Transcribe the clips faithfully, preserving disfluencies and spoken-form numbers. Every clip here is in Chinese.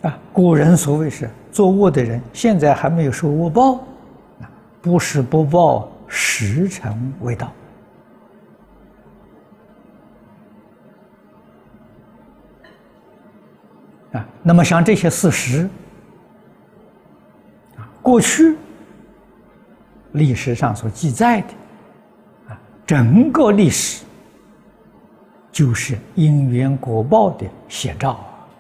啊，古人所谓是做恶的人，现在还没有受恶报，啊，不是不报，时辰未到。啊，那么像这些事实，啊，过去历史上所记载的，啊，整个历史就是因缘果报的写照。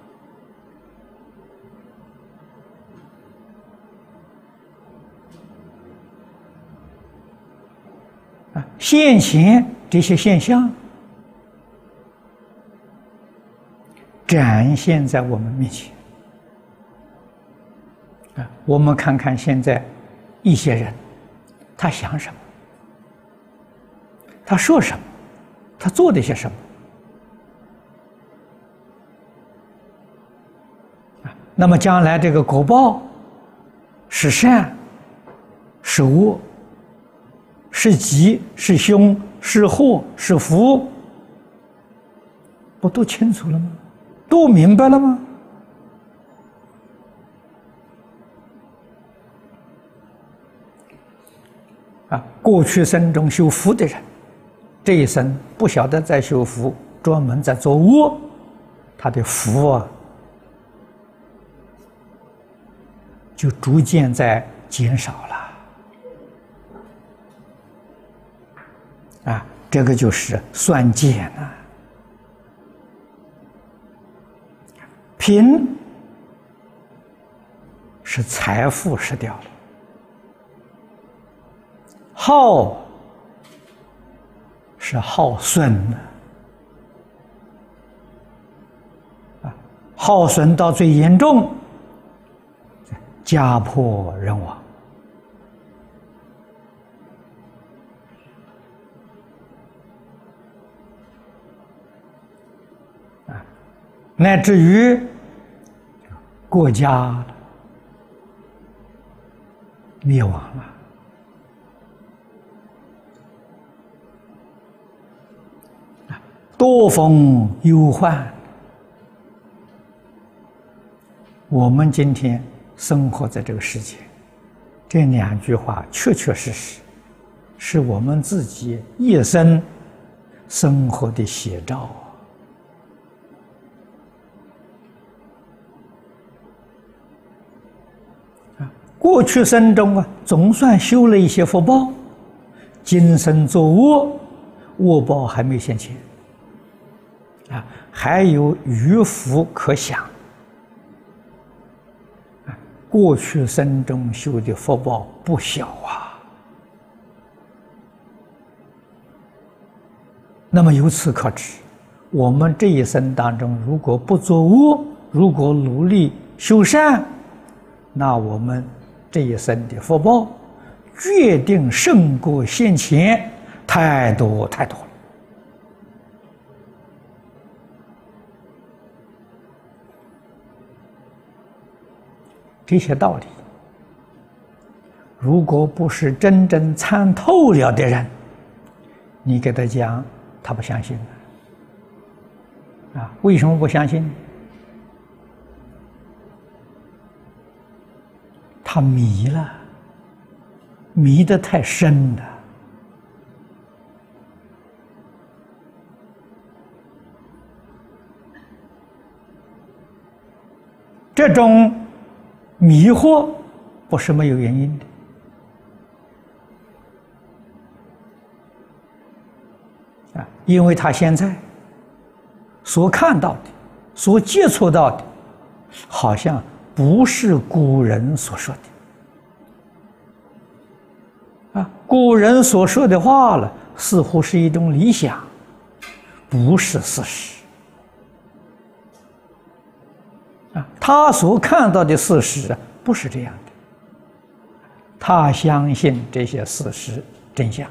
啊，现前这些现象展现在我们面前。啊，我们看看现在一些人，他想什么，他说什么，他做了些什么。啊，那么将来这个果报是善是恶，是吉是凶，是祸是福，不都清楚了吗？都明白了吗？啊，过去生中修福的人，这一生不晓得在修福，专门在做恶，他的福啊，就逐渐在减少了。啊，这个就是算减啊。贫是财富失掉了，耗是耗损了，啊，耗损到最严重，家破人亡。乃至于国家灭亡了，多风忧患。我们今天生活在这个世界，这两句话确确实实是我们自己一生生活的写照。过去生中啊，总算修了一些福报，今生作恶，恶报还没现前，啊，还有余福可享。啊，过去生中修的福报不小啊。那么由此可知，我们这一生当中，如果不作恶，如果努力修善，那我们这一生的福报决定胜过先前太多太多了。这些道理，如果不是真正参透了的人，你给他讲，他不相信的。啊，为什么不相信？他迷了，迷得太深了。这种迷惑不是没有原因的啊，因为他现在所看到的、所接触到的，好像不是古人所说的啊，古人所说的话了，似乎是一种理想，不是事实啊。他所看到的事实不是这样的，他相信这些事实真相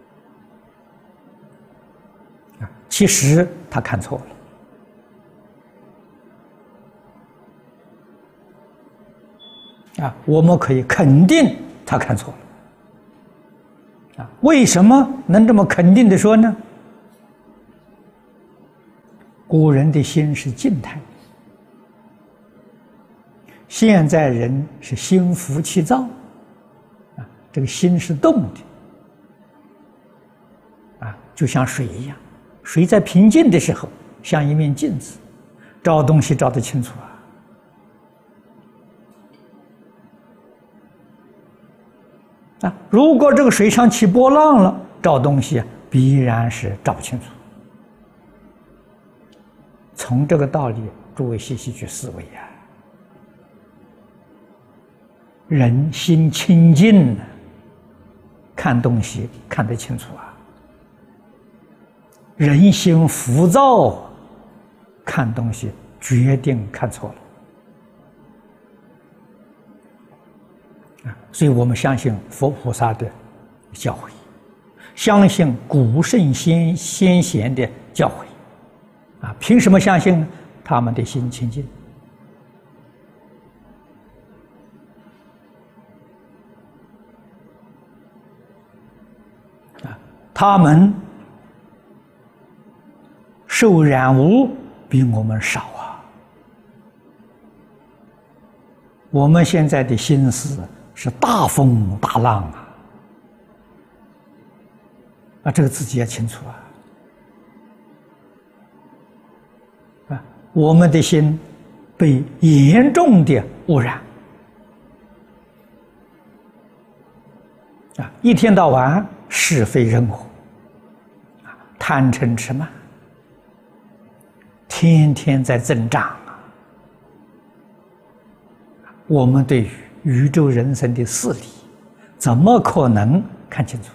啊，其实他看错了。啊，我们可以肯定他看错了。啊，为什么能这么肯定的说呢？古人的心是静态现在人是心浮气躁，啊，这个心是动的，啊，就像水一样，水在平静的时候，像一面镜子，照东西照得清楚啊。啊，如果这个水上起波浪了，照东西啊，必然是照不清楚。从这个道理，诸位细细去思维呀。人心清净，看东西看得清楚啊；人心浮躁，看东西决定看错了啊。所以我们相信佛菩萨的教诲，相信古圣先先贤的教诲啊。凭什么相信呢？他们的心清净。他们受染污比我们少啊！我们现在的心思是大风大浪啊！啊，这个自己要清楚啊！啊，我们的心被严重的污染啊，一天到晚是非人我，啊，贪嗔痴慢，天天在增长啊！我们对于宇宙人生的事理，怎么可能看清楚？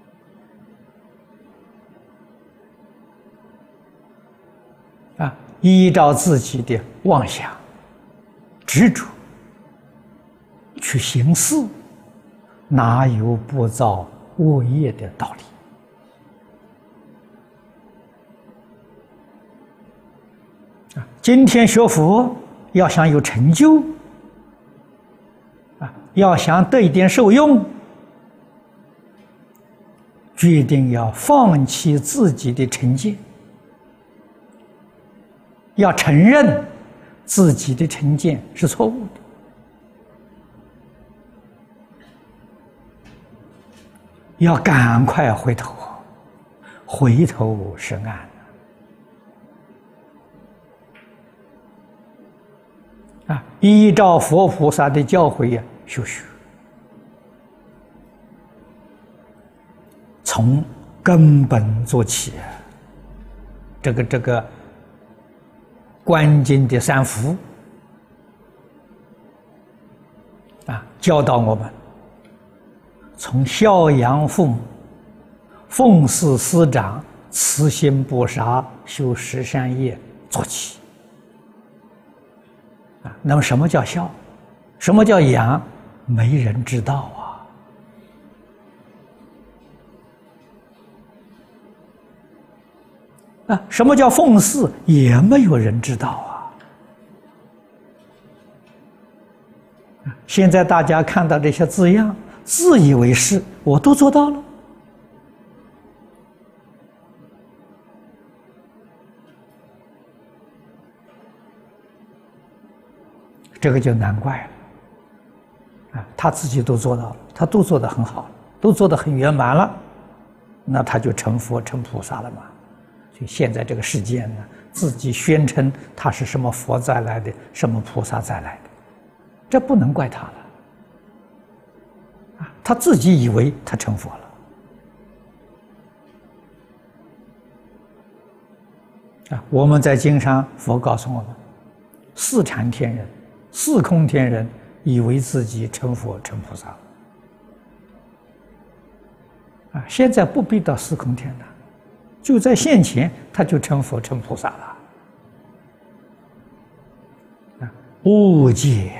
啊，依照自己的妄想、执着去行事，哪有不造恶业的道理？啊，今天学佛要想有成就，啊，要想得一点受用，决定要放弃自己的成见，要承认自己的成见是错误的。要赶快回头，回头是岸啊！依照佛菩萨的教诲呀，修学，从根本做起。这个这个观经的三福啊，教导我们。从孝养父母、奉事师长、慈心不杀、修十善业做起啊。那么什么叫孝？什么叫养？没人知道啊。啊，什么叫奉事？也没有人知道啊。现在大家看到这些字样，自以为是，我都做到了。这个就难怪了啊！他自己都做到了，他都做得很好，都做得很圆满了，那他就成佛成菩萨了嘛。所以现在这个世间呢，自己宣称他是什么佛再来的，什么菩萨再来的，这不能怪他了。他自己以为他成佛了啊！我们在经上，佛告诉我们，四禅天人、四空天人以为自己成佛成菩萨啊！现在不必到四空天了，就在现前，他就成佛成菩萨了啊！误解。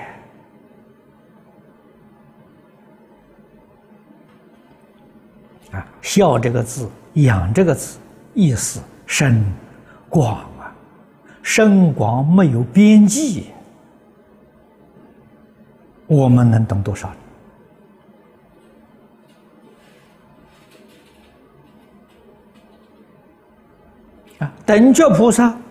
啊，孝这个字，养这个字，意思深广啊，深广没有边际。我们能懂多少？啊，等觉菩萨